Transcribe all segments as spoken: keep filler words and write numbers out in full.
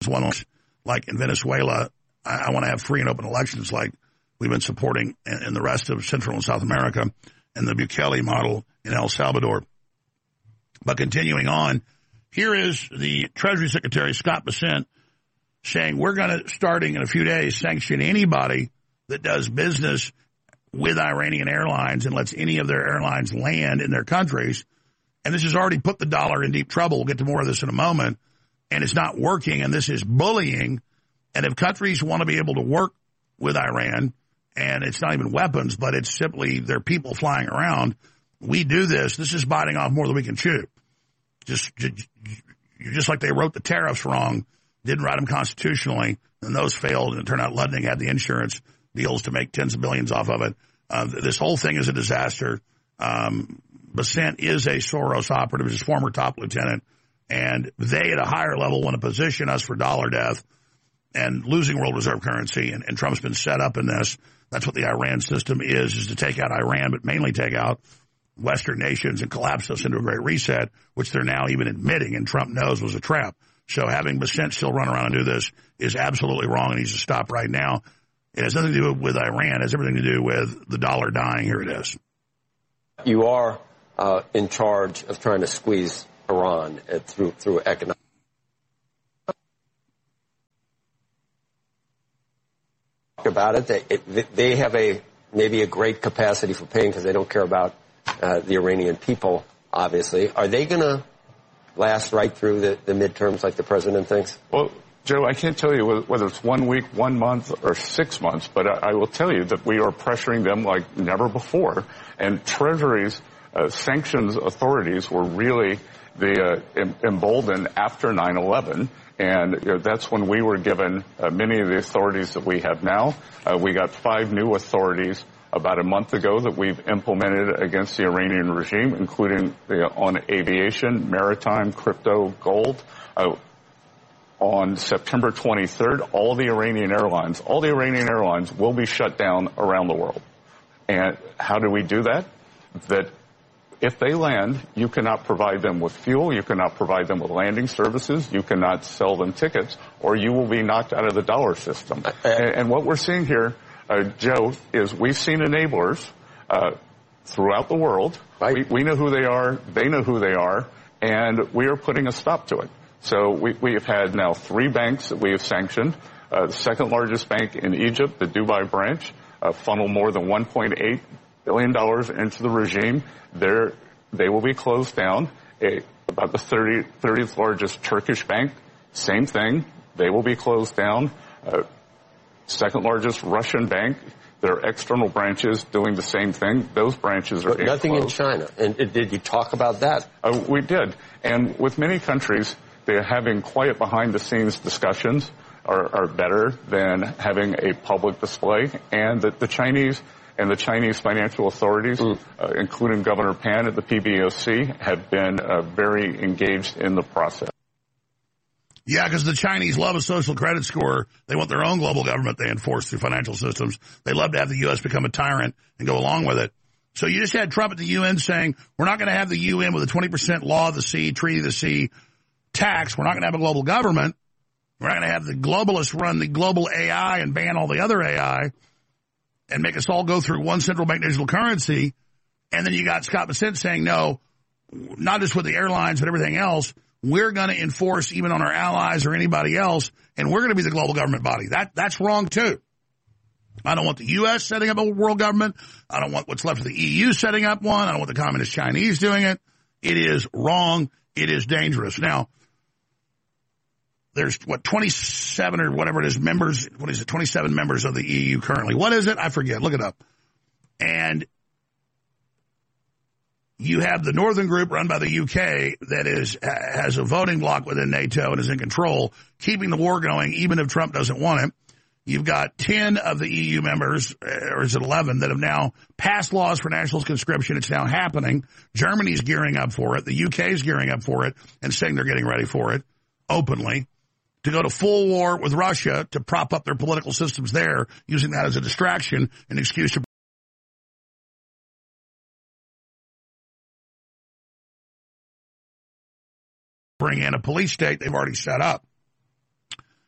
one like in Venezuela. I, I want to have free and open elections like we've been supporting in, in the rest of Central and South America, and the Bukele model in El Salvador. But continuing on, here is the Treasury Secretary, Scott Bessent, saying we're going to, starting in a few days, sanction anybody that does business with Iranian airlines and lets any of their airlines land in their countries. And this has already put the dollar in deep trouble. We'll get to more of this in a moment. And it's not working, and this is bullying. And if countries want to be able to work with Iran, and it's not even weapons, but it's simply their people flying around, we do this. This is biting off more than we can chew. Just, just, just like they wrote the tariffs wrong, didn't write them constitutionally, and those failed, and it turned out Ludwig had the insurance deals to make tens of billions off of it. Uh, this whole thing is a disaster. Um, Bessent is a Soros operative, his former top lieutenant, and they at a higher level want to position us for dollar death and losing world reserve currency, and, and Trump's been set up in this. That's what the Iran system is, is to take out Iran, but mainly take out Western nations and collapse us into a great reset, which they're now even admitting, and Trump knows was a trap. So having Bessent still run around and do this is absolutely wrong, and needs to stop right now. It has nothing to do with Iran. It has everything to do with the dollar dying. Here it is. You are uh, in charge of trying to squeeze Iran uh, through through economic. About it, they, it, they have a maybe a great capacity for pain because they don't care about uh, the Iranian people. Obviously, are they going to last right through the, the midterms like the president thinks? Well, Joe, I can't tell you whether it's one week, one month, or six months, but I, I will tell you that we are pressuring them like never before. And Treasury's uh, sanctions authorities were really the uh, em- emboldened after nine eleven. And you know, that's when we were given uh, many of the authorities that we have now. Uh, we got five new authorities about a month ago that we've implemented against the Iranian regime, including the, on aviation, maritime, crypto, gold. Uh, on September twenty-third, all the Iranian airlines, all the Iranian airlines will be shut down around the world. And how do we do that? That if they land, you cannot provide them with fuel, you cannot provide them with landing services, you cannot sell them tickets, or you will be knocked out of the dollar system. And, and what we're seeing here, uh, Joe, is we've seen enablers uh, throughout the world. Right. We, we know who they are, they know who they are, and we are putting a stop to it. So we, we have had now three banks that we have sanctioned. Uh, the second largest bank in Egypt, the Dubai branch, uh, funneled more than one point eight billion dollars into the regime. They're, they will be closed down. A, about the thirtieth, thirtieth largest Turkish bank, same thing. They will be closed down. Uh, second largest Russian bank, their external branches doing the same thing. Those branches are but being nothing closed. in China. And did you talk about that? Uh, we did. And with many countries, they're having quiet behind-the-scenes discussions are, are better than having a public display. And the, the Chinese and the Chinese financial authorities, mm. uh, including Governor Pan at the P B O C, have been uh, very engaged in the process. Yeah, because the Chinese love a social credit score. They want their own global government they enforce through financial systems. They love to have the U S become a tyrant and go along with it. So you just had Trump at the U N saying, we're not going to have the U N with a twenty percent law of the sea, treaty of the sea tax. We're not going to have a global government. We're not going to have the globalists run the global A I and ban all the other A I and make us all go through one central bank digital currency. And then you got Scott Bessent saying, no, not just with the airlines, but everything else. We're going to enforce even on our allies or anybody else, and we're going to be the global government body. That That's wrong, too. I don't want the U S setting up a world government. I don't want what's left of the E U setting up one. I don't want the communist Chinese doing it. It is wrong. It is dangerous. Now, there's, what, twenty-seven or whatever it is members, what is it, twenty-seven members of the E U currently. What is it? I forget. Look it up. And you have the Northern Group run by the U K that is has a voting bloc within NATO and is in control, keeping the war going even if Trump doesn't want it. You've got ten of the E U members, or is it eleven, that have now passed laws for national conscription. It's now happening. Germany's gearing up for it. The U K's gearing up for it and saying they're getting ready for it openly to go to full war with Russia to prop up their political systems there, using that as a distraction, an excuse to bring in a police state they've already set up.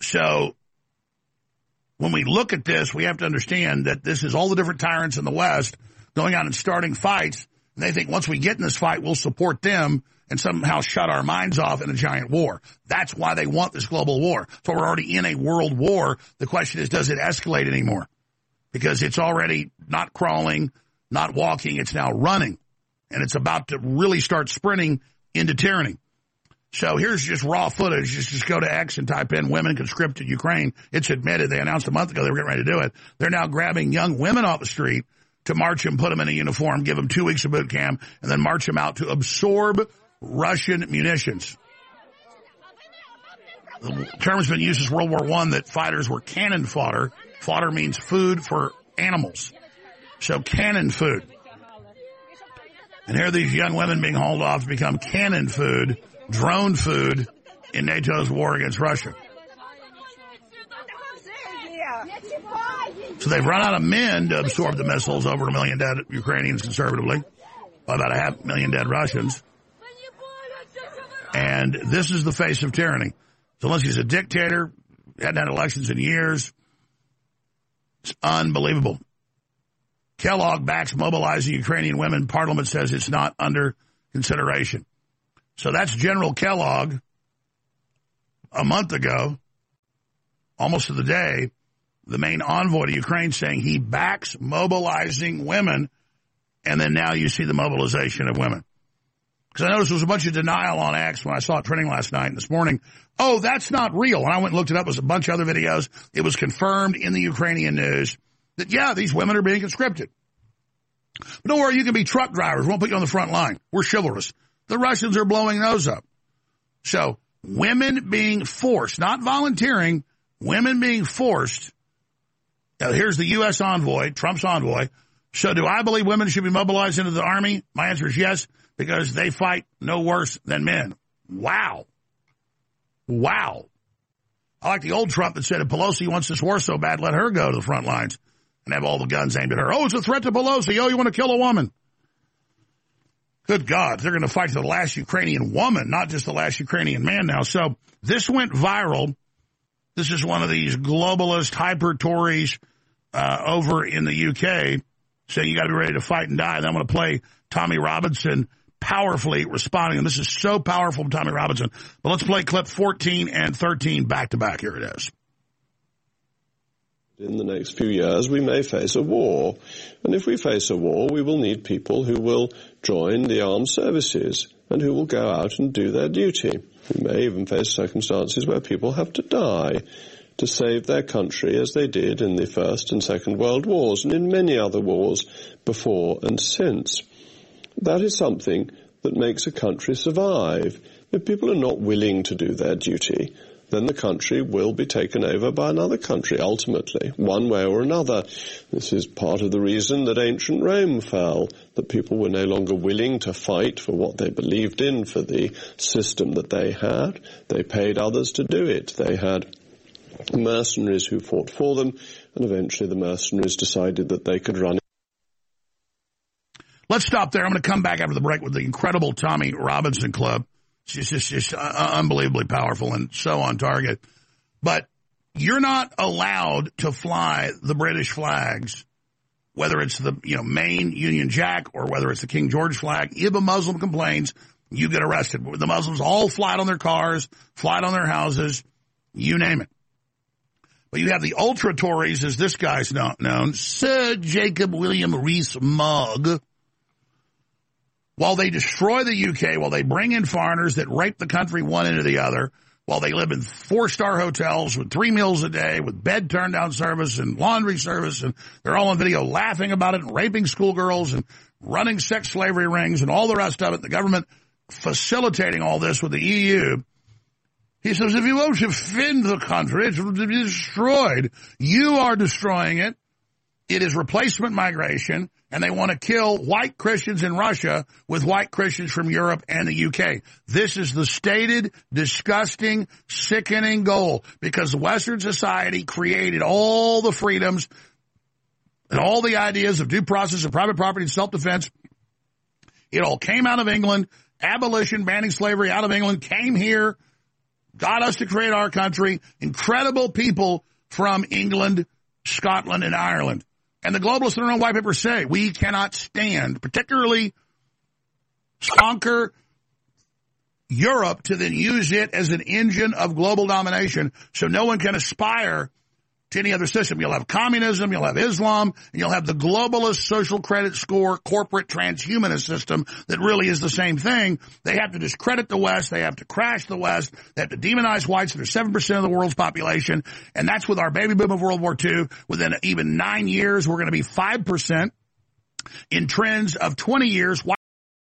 So when we look at this, we have to understand that this is all the different tyrants in the West going out and starting fights. And they think once we get in this fight, we'll support them and somehow shut our minds off in a giant war. That's why they want this global war. So we're already in a world war. The question is, does it escalate anymore? Because it's already not crawling, not walking. It's now running. And it's about to really start sprinting into tyranny. So here's just raw footage. Just, just go to X and type in women conscripted Ukraine. It's admitted. They announced a month ago they were getting ready to do it. They're now grabbing young women off the street to march them, put them in a uniform, give them two weeks of boot camp, and then march them out to absorb Russian munitions. The term's been used since World War One that fighters were cannon fodder. Fodder means food for animals. So cannon food. And here are these young women being hauled off to become cannon food, drone food in NATO's war against Russia. So they've run out of men to absorb the missiles, over a million dead Ukrainians conservatively, about a half million dead Russians. And this is the face of tyranny. Zelensky's a dictator, hadn't had elections in years. It's unbelievable. Kellogg backs mobilizing Ukrainian women. Parliament says it's not under consideration. So that's General Kellogg a month ago, almost to the day, the main envoy to Ukraine saying he backs mobilizing women, and then now you see the mobilization of women. Because I noticed there was a bunch of denial on X when I saw it trending last night and this morning. Oh, that's not real. And I went and looked it up. It was a bunch of other videos. It was confirmed in the Ukrainian news that, yeah, these women are being conscripted. But don't worry, you can be truck drivers. We won't put you on the front line. We're chivalrous. The Russians are blowing those up. So women being forced, not volunteering, women being forced. Now, here's the U S envoy, Trump's envoy. So do I believe women should be mobilized into the army? My answer is yes, because they fight no worse than men. Wow. Wow. I like the old Trump that said if Pelosi wants this war so bad, let her go to the front lines and have all the guns aimed at her. Oh, it's a threat to Pelosi. Oh, you want to kill a woman. Good God, they're going to fight to the last Ukrainian woman, not just the last Ukrainian man now. So this went viral. This is one of these globalist hyper-Tories uh, over in the U K saying you got to be ready to fight and die. And I'm going to play Tommy Robinson powerfully responding. And this is so powerful from Tommy Robinson. But let's play clip fourteen and thirteen back to back. Here it is. In the next few years, we may face a war. And if we face a war, we will need people who will join the armed services and who will go out and do their duty. We may even face circumstances where people have to die to save their country, as they did in the First and Second World Wars and in many other wars before and since. That is something that makes a country survive. If people are not willing to do their duty, then the country will be taken over by another country, ultimately, one way or another. This is part of the reason that ancient Rome fell, that people were no longer willing to fight for what they believed in, for the system that they had. They paid others to do it. They had mercenaries who fought for them, and eventually the mercenaries decided that they could run. Let's stop there. I'm going to come back after the break with the incredible Tommy Robinson Club. It's just, just uh, unbelievably powerful and so on target. But you're not allowed to fly the British flags, whether it's the you know main Union Jack or whether it's the King George flag. If a Muslim complains, you get arrested. The Muslims all fly it on their cars, fly it on their houses, you name it. But you have the ultra-Tories, as this guy's known, Sir Jacob William Rees-Mogg. While they destroy the U K, while they bring in foreigners that rape the country one into the other, while they live in four-star hotels with three meals a day, with bed turn-down service and laundry service, and they're all on video laughing about it and raping schoolgirls and running sex slavery rings and all the rest of it, the government facilitating all this with the E U. He says, if you won't defend the country, it will be destroyed. You are destroying it. It is replacement migration, and they want to kill white Christians in Russia with white Christians from Europe and the U K. This is the stated, disgusting, sickening goal, because Western society created all the freedoms and all the ideas of due process and private property and self-defense. It all came out of England. Abolition, banning slavery out of England, came here. got us to create our country, incredible people from England, Scotland, and Ireland. And the globalists in their own white paper say we cannot stand, particularly conquer Europe to then use it as an engine of global domination so no one can aspire to any other system. You'll have communism, you'll have Islam, and you'll have the globalist social credit score corporate transhumanist system that really is the same thing. They have to discredit the West. They have to crash the West. They have to demonize whites that are seven percent of the world's population. And that's with our baby boom of World War Two. Within even nine years, we're going to be five percent. In trends of twenty years,